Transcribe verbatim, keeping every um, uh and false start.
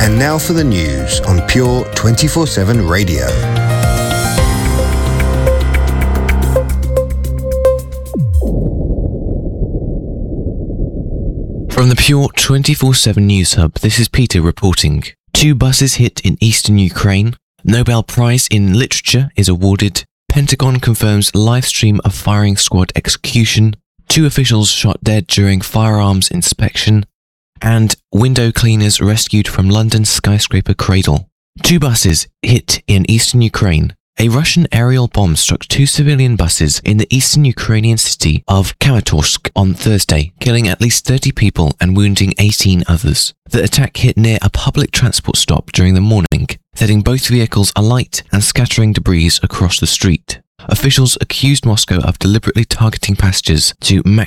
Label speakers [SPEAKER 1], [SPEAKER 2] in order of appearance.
[SPEAKER 1] And now for the news on Pure twenty-four seven Radio.
[SPEAKER 2] From the Pure twenty-four seven News Hub, this is Peter reporting. Two buses hit in eastern Ukraine. Nobel Prize in Literature is awarded. Pentagon confirms live stream of firing squad execution. Two officials shot dead during firearms inspection. And window cleaners rescued from London's skyscraper cradle. Two buses hit in eastern Ukraine. A Russian aerial bomb struck two civilian buses in the eastern Ukrainian city of Kramatorsk on Thursday, killing at least thirty people and wounding eighteen others. The attack hit near a public transport stop during the morning, setting both vehicles alight and scattering debris across the street. Officials accused Moscow of deliberately targeting passengers to